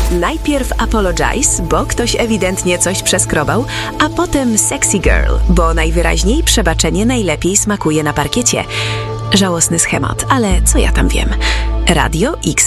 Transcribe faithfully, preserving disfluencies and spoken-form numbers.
Najpierw Apologize, bo ktoś ewidentnie coś przeskrobał, a potem Sexy Girl, bo najwyraźniej przebaczenie najlepiej smakuje na parkiecie. Żałosny schemat, ale co ja tam wiem. Radio X